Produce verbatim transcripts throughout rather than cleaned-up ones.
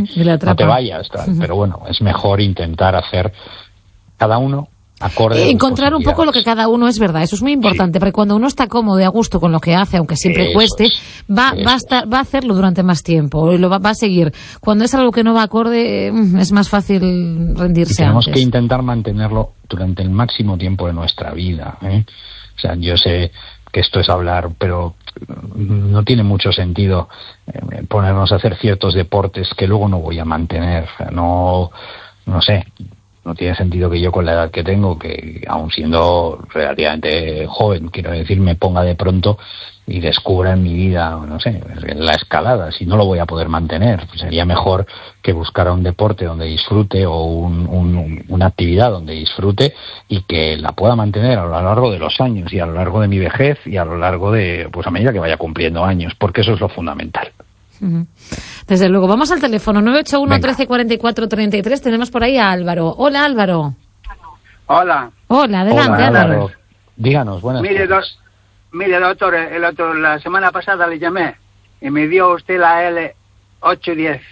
no te vayas, tal. Uh-huh. Pero bueno, es mejor intentar hacer cada uno acorde eh, encontrar un poco lo que cada uno es, verdad, eso es muy importante, sí. Porque cuando uno está cómodo y a gusto con lo que hace, aunque siempre eso cueste, es, va, va, a estar, va a hacerlo durante más tiempo, y lo va, va a seguir. Cuando es algo que no va acorde, es más fácil rendirse. Y tenemos antes. que intentar mantenerlo durante el máximo tiempo de nuestra vida, ¿eh? O sea, yo sé que esto es hablar, pero no tiene mucho sentido eh, ponernos a hacer ciertos deportes que luego no voy a mantener. No, no sé. No tiene sentido que yo con la edad que tengo, que aun siendo relativamente joven, quiero decir, me ponga de pronto y descubra en mi vida, no sé, la escalada. Si no lo voy a poder mantener, pues sería mejor que buscara un deporte donde disfrute o un, un, una actividad donde disfrute y que la pueda mantener a lo largo de los años y a lo largo de mi vejez y a lo largo de, pues a medida que vaya cumpliendo años, porque eso es lo fundamental. Desde luego. Vamos al teléfono nueve ocho uno, trece, cuarenta y cuatro, treinta y tres. Tenemos por ahí a Álvaro. Hola, Álvaro. Hola. Hola, adelante, Hola, Álvaro. Álvaro. Díganos, buenas mire, do, mire, doctor, el otro, la semana pasada le llamé y me dio usted la L ocho diez,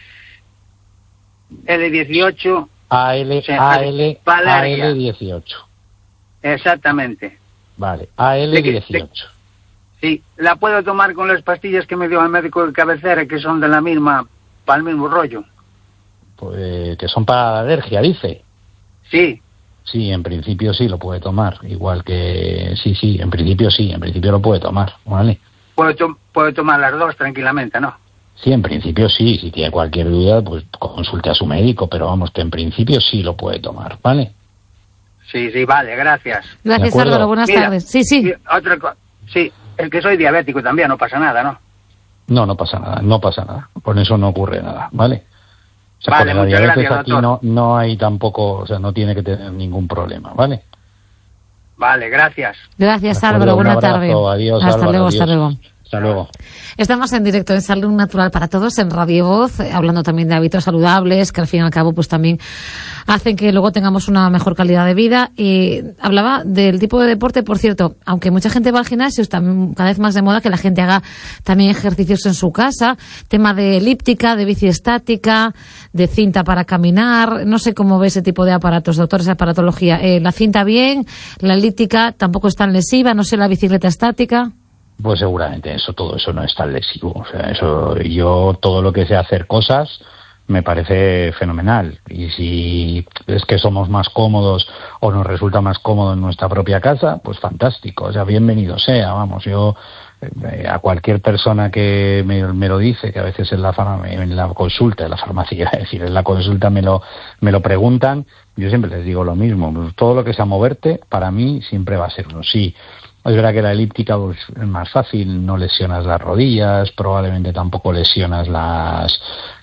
L dieciocho. A L, A L, A L dieciocho. Exactamente. Vale, A L dieciocho. Sí, la puedo tomar con las pastillas que me dio el médico de cabecera, que son de la misma, para el mismo rollo. Pues que son para la alergia, dice. Sí. Sí, en principio sí lo puede tomar, igual que... Sí, sí, en principio sí, en principio lo puede tomar, ¿vale? Puedo, to- puedo tomar las dos tranquilamente, ¿no? Sí, en principio sí, si tiene cualquier duda, pues consulte a su médico, pero vamos, que en principio sí lo puede tomar, ¿vale? Sí, sí, vale, gracias. Gracias, Álvaro, buenas Mira, tardes. Sí, sí. Otra cosa, sí. El que soy diabético también, no pasa nada, ¿no? No, no pasa nada, no pasa nada. Con eso no ocurre nada, ¿vale? O sea, vale, con la muchas diabetes gracias, aquí doctor. no, no hay tampoco, o sea, no tiene que tener ningún problema, ¿vale? Vale, gracias. Gracias, Álvaro, buena tarde. Adiós, hasta Álvaro, luego, adiós. hasta luego. Hasta luego. Estamos en directo en Salud Natural para Todos, en Radio Voz, eh, hablando también de hábitos saludables, que al fin y al cabo pues también hacen que luego tengamos una mejor calidad de vida. Y hablaba del tipo de deporte, por cierto, aunque mucha gente va al gimnasio, está cada vez más de moda que la gente haga también ejercicios en su casa, tema de elíptica, de bici estática, de cinta para caminar. No sé cómo ve ese tipo de aparatos, doctor, esa aparatología. Eh, la cinta bien, la elíptica tampoco es tan lesiva, no sé, la bicicleta estática. Pues seguramente eso, todo eso no es tan lesivo. O sea, eso, yo todo lo que sé hacer cosas me parece fenomenal. Y si es que somos más cómodos o nos resulta más cómodo en nuestra propia casa, pues fantástico. O sea, bienvenido sea. Vamos, yo eh, a cualquier persona que me, me lo dice, que a veces en la, en la consulta, en la farmacia, es decir, en la consulta me lo, me lo preguntan, yo siempre les digo lo mismo. Todo lo que sea moverte, para mí siempre va a ser uno sí. Es verdad que la elíptica pues, es más fácil, no lesionas las rodillas, probablemente tampoco lesionas las,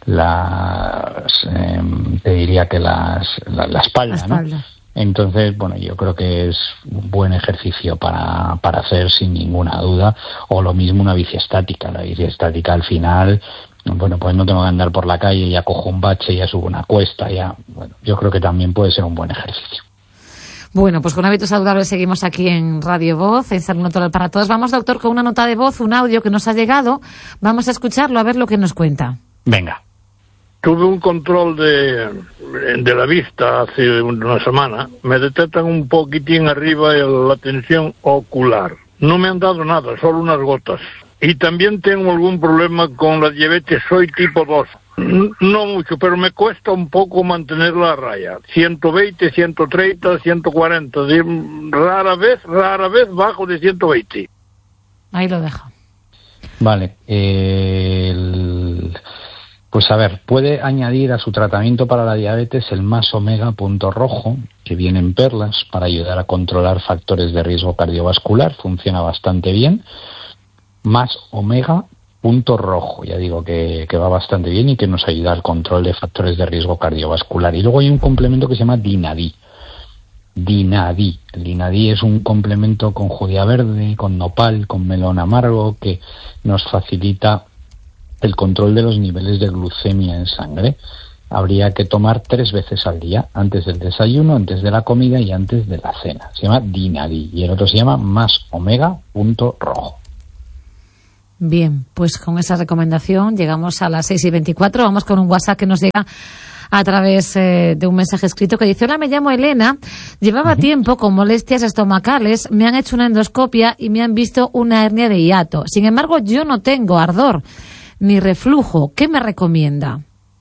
las eh, te diría que las, la, la espalda, la espalda. ¿no? Entonces, bueno, yo creo que es un buen ejercicio para, para hacer sin ninguna duda, o lo mismo una bici estática. La bici estática al final, bueno, pues no tengo que andar por la calle, ya cojo un bache, ya subo una cuesta, ya, bueno, yo creo que también puede ser un buen ejercicio. Bueno, pues con Hábitos Saludables seguimos aquí en Radio Voz, en Salud Natural para Todos. Vamos, doctor, con una nota de voz, un audio que nos ha llegado. Vamos a escucharlo, a ver lo que nos cuenta. Venga. Tuve un control de, de la vista hace una semana. Me detectan un poquitín arriba la tensión ocular. No me han dado nada, solo unas gotas. Y también tengo algún problema con la diabetes, soy tipo dos. No mucho, pero me cuesta un poco mantener la raya. ciento veinte, ciento treinta, ciento cuarenta. Rara vez, rara vez bajo de ciento veinte. Ahí lo dejo. Vale. Eh, el... Pues a ver, puede añadir a su tratamiento para la diabetes el Más Omega punto rojo, que viene en perlas, para ayudar a controlar factores de riesgo cardiovascular. Funciona bastante bien. Más Omega punto rojo, ya digo que, que va bastante bien y que nos ayuda al control de factores de riesgo cardiovascular. Y luego hay un complemento que se llama Dinadí. Dinadí. El Dinadí es un complemento con judía verde, con nopal, con melón amargo, que nos facilita el control de los niveles de glucemia en sangre. Habría que tomar tres veces al día, antes del desayuno, antes de la comida y antes de la cena. Se llama Dinadí y el otro se llama Más Omega punto rojo. Bien, pues con esa recomendación llegamos a las seis y veinticuatro. Vamos con un WhatsApp que nos llega a través eh, de un mensaje escrito que dice: hola, me llamo Elena, llevaba uh-huh. tiempo con molestias estomacales, me han hecho una endoscopia y me han visto una hernia de hiato. Sin embargo, yo no tengo ardor ni reflujo. ¿Qué me recomienda?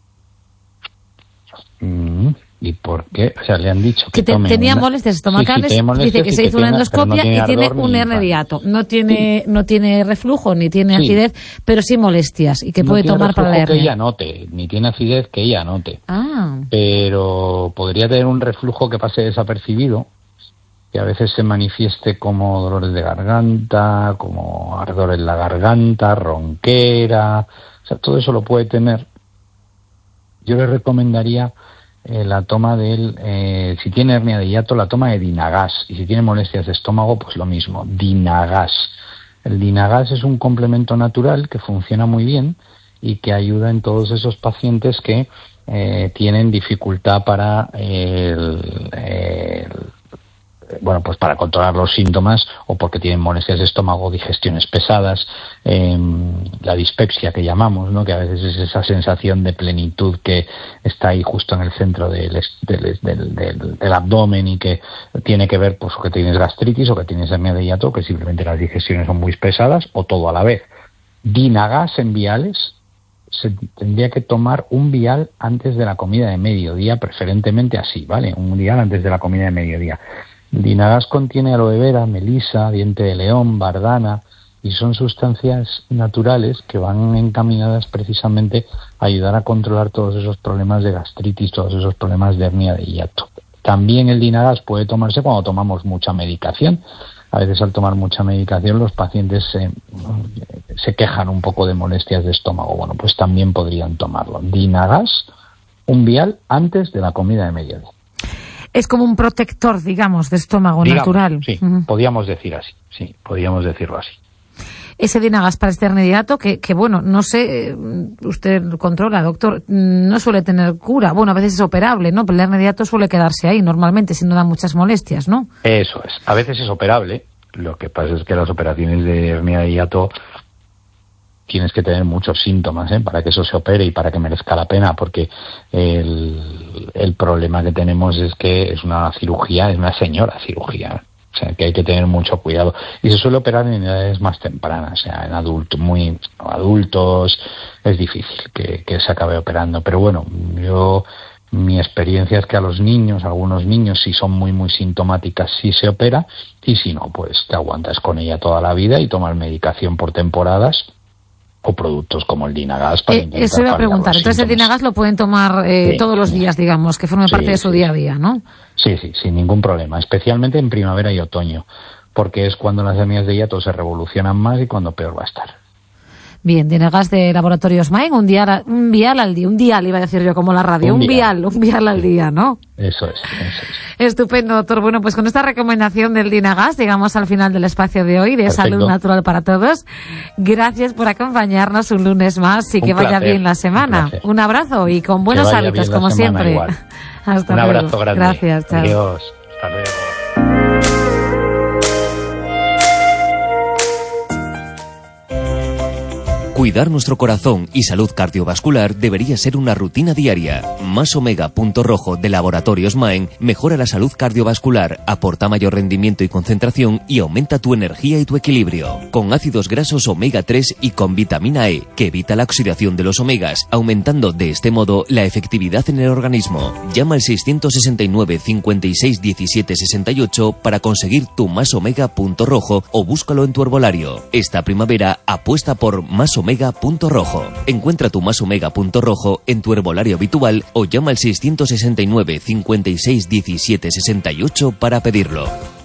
Mm, ¿Y por qué? O sea, le han dicho que, que te, tome tenía una... molestias estomacales, sí, sí, molestias, dice que sí, se que hizo una tiene, endoscopia no y tiene un hernia de hiato. No tiene, sí. no tiene reflujo ni tiene sí. acidez, pero sí molestias y que no puede tomar para la hernia. Que ella note, ni tiene acidez que ella note. Ah. Pero podría tener un reflujo que pase desapercibido, que a veces se manifieste como dolores de garganta, como ardor en la garganta, ronquera, o sea, todo eso lo puede tener. Yo le recomendaría eh, la toma del, eh, si tiene hernia de hiato, la toma de Dinagas, y si tiene molestias de estómago, pues lo mismo, Dinagas. El Dinagas es un complemento natural que funciona muy bien y que ayuda en todos esos pacientes que eh, tienen dificultad para el, el bueno, pues para controlar los síntomas, o porque tienen molestias de estómago, digestiones pesadas, eh, la dispepsia que llamamos, ¿no? Que a veces es esa sensación de plenitud que está ahí justo en el centro del, del, del, del, del abdomen, y que tiene que ver, pues, o que tienes gastritis, o que tienes hernia de hiato, que simplemente las digestiones son muy pesadas, o todo a la vez. Dinagas en viales, se tendría que tomar un vial antes de la comida de mediodía, preferentemente así, ¿vale? Un vial antes de la comida de mediodía. Dinagas contiene aloe vera, melisa, diente de león, bardana, y son sustancias naturales que van encaminadas precisamente a ayudar a controlar todos esos problemas de gastritis, todos esos problemas de hernia de hiato. También el Dinagas puede tomarse cuando tomamos mucha medicación. A veces al tomar mucha medicación los pacientes se, se quejan un poco de molestias de estómago. Bueno, pues también podrían tomarlo. Dinagas, un vial antes de la comida de mediodía. Es como un protector, digamos, de estómago digamos, natural. Sí, uh-huh. podríamos decir así, sí, podríamos decirlo así. Ese Dinagas para este hernia de hiato, que, que bueno, no sé, usted lo controla, doctor, no suele tener cura. Bueno, a veces es operable, ¿no? Pero el hernia de hiato suele quedarse ahí normalmente, si no da muchas molestias, ¿no? Eso es. A veces es operable. Lo que pasa es que las operaciones de hernia de hiato tienes que tener muchos síntomas, ¿eh? Para que eso se opere y para que merezca la pena, porque el, el problema que tenemos es que es una cirugía, es una señora cirugía, o sea, que hay que tener mucho cuidado, y se suele operar en edades más tempranas, o sea, en adultos, muy adultos, es difícil que, que se acabe operando, pero bueno, yo, mi experiencia es que a los niños, a algunos niños, si son muy muy sintomáticas, sí se opera, y si no, pues te aguantas con ella toda la vida y tomas medicación por temporadas, o productos como el Dinagas para eh, Eso iba a preguntar. Entonces el Dinagas lo pueden tomar eh, sí, todos los días, digamos, que forme sí, parte de su sí. día a día, ¿no? Sí, sí, sin ningún problema, especialmente en primavera y otoño, porque es cuando las hernias de hiato se revolucionan más y cuando peor va a estar. Bien, Dinagas de Laboratorios Main, un dial, un vial al día, un dial iba a decir yo como la radio, un, un vial, un vial al día, ¿no? Eso es, eso es. Estupendo, doctor. Bueno, pues con esta recomendación del Dinagas llegamos al final del espacio de hoy de Perfecto. Salud Natural para Todos. Gracias por acompañarnos un lunes más y un que placer, vaya bien la semana. Un, un abrazo y con buenos hábitos, como siempre. Igual. Hasta un luego. abrazo grande. Gracias, chao. Adiós. Hasta luego. Cuidar nuestro corazón y salud cardiovascular debería ser una rutina diaria. Más Omega Punto Rojo de Laboratorios Maen mejora la salud cardiovascular, aporta mayor rendimiento y concentración y aumenta tu energía y tu equilibrio. Con ácidos grasos omega tres y con vitamina E, que evita la oxidación de los omegas, aumentando de este modo la efectividad en el organismo. Llama al seiscientos sesenta y nueve, cincuenta y seis, diecisiete, sesenta y ocho para conseguir tu Más Omega Punto Rojo o búscalo en tu herbolario. Esta primavera apuesta por Más Omega Punto Rojo. Encuentra tu Más Omega Punto Rojo en tu herbolario habitual o llama al seiscientos sesenta y nueve, cincuenta y seis, diecisiete, sesenta y ocho para pedirlo.